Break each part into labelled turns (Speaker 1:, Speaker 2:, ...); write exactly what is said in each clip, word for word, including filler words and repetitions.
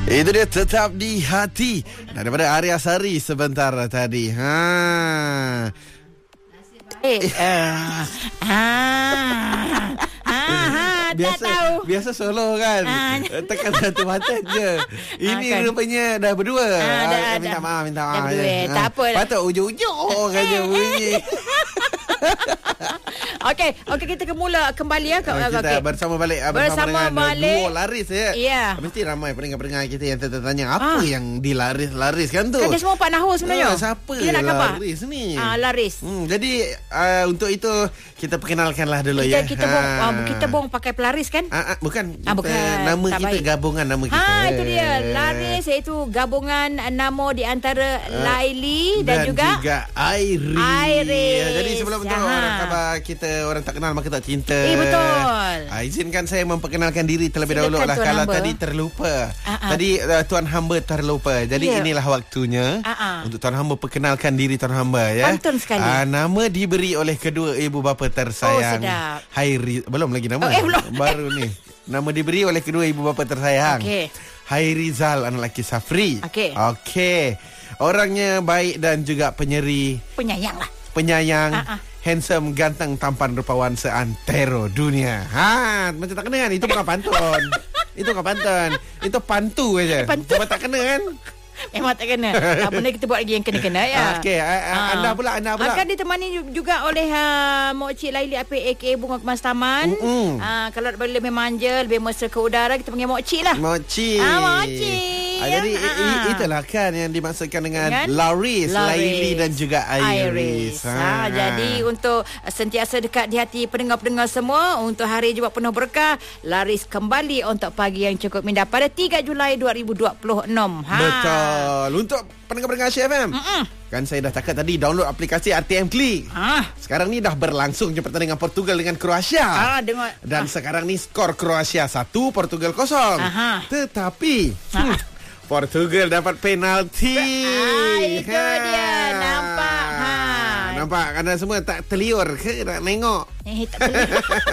Speaker 1: Itu dia Tetap di Hati daripada Arya Sari sebentar tadi. Ha.
Speaker 2: Eh, uh, ha, ha, ha,
Speaker 1: biasa,
Speaker 2: tak tahu.
Speaker 1: Biasa solo kan.
Speaker 2: Ah.
Speaker 1: Tekan satu button je. Ini
Speaker 2: kan.
Speaker 1: rupanya dah berdua.
Speaker 2: Ah, dah,
Speaker 1: ah, minta
Speaker 2: dah.
Speaker 1: maaf, minta
Speaker 2: Dah
Speaker 1: maaf.
Speaker 2: berdua,
Speaker 1: je.
Speaker 2: tak apa.
Speaker 1: Patut ujung-ujung kan je bunyi.
Speaker 2: Okey, okey kita kemula kembali ya.
Speaker 1: Oh, kita
Speaker 2: okay.
Speaker 1: bersama balik bersama,
Speaker 2: Bersama
Speaker 1: dengan
Speaker 2: balik.
Speaker 1: duo laris ya.
Speaker 2: Ya.
Speaker 1: Mesti ramai pendengar-pendengar kita yang tertanya apa
Speaker 2: Ah.
Speaker 1: yang dilaris-lariskan tu.
Speaker 2: Kan dia semua Pak Nahur sebenarnya.
Speaker 1: Ah, siapa
Speaker 2: Dia nak khabar?
Speaker 1: laris ni?
Speaker 2: Ah, laris.
Speaker 1: Hmm, jadi uh, untuk itu kita perkenalkanlah dulu
Speaker 2: Kita
Speaker 1: ya.
Speaker 2: kita bong uh, kita bong pakai pelaris kan?
Speaker 1: Ah, ah, bukan.
Speaker 2: Ah, bukan.
Speaker 1: Nama
Speaker 2: Tak
Speaker 1: kita
Speaker 2: baik.
Speaker 1: gabungan nama kita.
Speaker 2: Ha, itu dia. Laris iaitu gabungan nama di antara uh, Laili dan,
Speaker 1: dan
Speaker 2: juga
Speaker 1: juga Iris.
Speaker 2: Iris.
Speaker 1: Ya, jadi sebelum itu
Speaker 2: Aha.
Speaker 1: orang khabar kita orang tak kenal maka tak cinta.
Speaker 2: Eh, betul.
Speaker 1: Ah, izinkan saya memperkenalkan diri terlebih
Speaker 2: Silakan,
Speaker 1: dahulu lah
Speaker 2: Tuan
Speaker 1: kalau
Speaker 2: Hamba.
Speaker 1: tadi terlupa.
Speaker 2: Ah, ah.
Speaker 1: Tadi uh, Tuan Hamba terlupa. Jadi
Speaker 2: Ya.
Speaker 1: inilah waktunya
Speaker 2: Ah, ah.
Speaker 1: untuk Tuan Hamba perkenalkan diri Tuan Hamba ya.
Speaker 2: Pantun sekali.
Speaker 1: Ah, nama diberi oleh kedua ibu bapa tersayang.
Speaker 2: Oh, sedap.
Speaker 1: Hairi belum lagi nama.
Speaker 2: Oh, eh, belum.
Speaker 1: Baru ni. Nama diberi oleh kedua ibu bapa tersayang.
Speaker 2: Okey.
Speaker 1: Hairizal anak lelaki Safri.
Speaker 2: Okey.
Speaker 1: Okey. Orangnya baik dan juga penyeri,
Speaker 2: penyayang lah.
Speaker 1: penyayang,
Speaker 2: Ah, ah.
Speaker 1: handsome, ganteng, tampan, rupawan seantero dunia. Ha, macam tak kena kan? Itu bukan pantun. Itu bukan pantun. Itu pantu aja.
Speaker 2: Pantu.
Speaker 1: Cuma tak kena kan?
Speaker 2: Memang tak kena. Tak benda kita buat lagi yang kena-kena ya.
Speaker 1: Okey, a- a- anda pula, anda pula.
Speaker 2: Akan ditemani juga oleh uh, Mok Cik Laili Apik A K A Bunga Kemas Taman.
Speaker 1: Mm-mm.
Speaker 2: Uh, kalau lebih manja, lebih mesra ke udara, kita panggil Mok Cik lah.
Speaker 1: Mochi.
Speaker 2: Ah, Mochi.
Speaker 1: Ah, jadi
Speaker 2: Ah,
Speaker 1: i- i-
Speaker 2: ah.
Speaker 1: itulah kan yang dimaksudkan dengan,
Speaker 2: Dengan
Speaker 1: Laris,
Speaker 2: Laris.
Speaker 1: Laili dan juga Iris.
Speaker 2: Iris. Ha, jadi untuk sentiasa dekat di hati pendengar-pendengar semua, untuk hari Jumaat penuh berkah, Laris kembali untuk pagi yang cukup minda pada tiga Julai dua ribu dua puluh enam. Ha.
Speaker 1: Betul. Untuk pendengar-pendengar C F M.
Speaker 2: Mm-mm.
Speaker 1: Kan saya dah cakap tadi download aplikasi R T M Click.
Speaker 2: Ah.
Speaker 1: Sekarang ni dah berlangsung je pertandingan Portugal dengan Kroasia.
Speaker 2: Ah, dengar.
Speaker 1: Dan
Speaker 2: Ah.
Speaker 1: sekarang ni skor Kroasia satu, Portugal kosong.
Speaker 2: Aha.
Speaker 1: Tetapi
Speaker 2: Ah.
Speaker 1: hmm, Portugal dapat penalti.
Speaker 2: Ah, itu dia. Nampak. Ha.
Speaker 1: Nampak anda semua tak terliur ke nak tengok?
Speaker 2: Eh, tak boleh.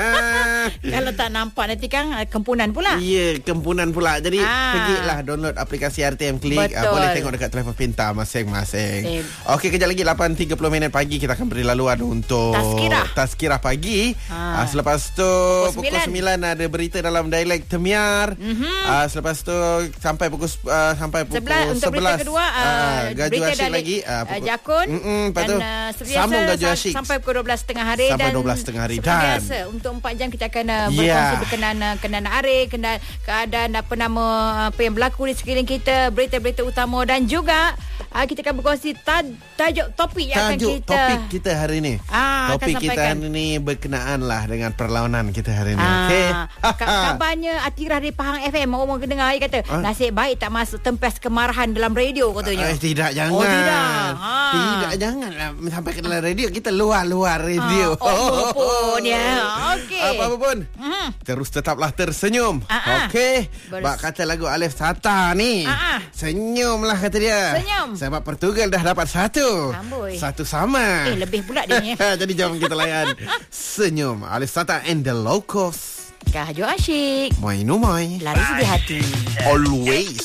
Speaker 2: Kalau tak nampak nanti kan uh, kempunan pula.
Speaker 1: Ya, kempunan pula. Jadi
Speaker 2: Ah.
Speaker 1: pergilah download aplikasi R T M Click.
Speaker 2: Betul.
Speaker 1: Uh, boleh tengok dekat telefon pintar masing-masing.
Speaker 2: Same.
Speaker 1: Okey, kejap lagi lapan tiga puluh minit pagi kita akan beri laluan untuk
Speaker 2: Tazkirah.
Speaker 1: Tazkirah pagi.
Speaker 2: Ah.
Speaker 1: Uh, selepas tu
Speaker 2: Pukul
Speaker 1: pukul sembilan ada berita dalam dialek Temiar.
Speaker 2: Mhm.
Speaker 1: Uh, selepas tu sampai pukul uh, sampai pukul
Speaker 2: Sebelah, untuk berita
Speaker 1: sebelas.
Speaker 2: kedua uh,
Speaker 1: uh, Gaju
Speaker 2: berita
Speaker 1: Asyik
Speaker 2: dari
Speaker 1: lagi uh,
Speaker 2: uh, Jakun.
Speaker 1: Mm-mm, lepas
Speaker 2: dan
Speaker 1: tu
Speaker 2: uh, seperti
Speaker 1: sambung
Speaker 2: biasa,
Speaker 1: Gaju
Speaker 2: sa-
Speaker 1: Asyik
Speaker 2: sampai pukul dua belas tiga puluh hari.
Speaker 1: Sampai
Speaker 2: dan
Speaker 1: dua belas tiga puluh hari.
Speaker 2: seperti
Speaker 1: Dan
Speaker 2: biasa untuk empat jam kita akan uh,
Speaker 1: Yeah.
Speaker 2: berkongsi berkenaan uh, kenaan hari, kenaan keadaan apa nama apa yang berlaku di sekeliling kita, berita-berita utama dan juga uh, kita akan berkongsi taj- tajuk topik yang akan
Speaker 1: Tajuk
Speaker 2: kita
Speaker 1: topik kita hari ni.
Speaker 2: Ah,
Speaker 1: topik
Speaker 2: akan
Speaker 1: kita
Speaker 2: sampaikan.
Speaker 1: hari ni berkenaan lah dengan perlawanan kita hari ni.
Speaker 2: Ah,
Speaker 1: Okey.
Speaker 2: ka- kabarnya Atirah dari Pahang F M orang dengar dia kata
Speaker 1: Ah.
Speaker 2: nasib baik tak masuk tempes kemarahan dalam radio katanya.
Speaker 1: Eh, tidak, jangan.
Speaker 2: Oh, tidak. Ha.
Speaker 1: Tidak, janganlah sampai ke dalam radio. Kita luar-luar radio.
Speaker 2: Ah, oh, pun ya. Okey.
Speaker 1: Apa-apa pun.
Speaker 2: Mhm.
Speaker 1: Terus tetaplah tersenyum.
Speaker 2: Ah, ah.
Speaker 1: Okey.
Speaker 2: Bers-
Speaker 1: Bak kata lagu Alif Sata ni.
Speaker 2: Ah, ah.
Speaker 1: Senyumlah kata dia.
Speaker 2: Senyum.
Speaker 1: Sebab Portugal dah dapat satu.
Speaker 2: Amboi.
Speaker 1: Satu sama.
Speaker 2: Eh, lebih pula dia ni.
Speaker 1: Jadi jom kita layan. Senyum. Alif Sata and the Locos.
Speaker 2: Kah Jo asyik.
Speaker 1: Moi no moi.
Speaker 2: Laris di hati.
Speaker 1: Always.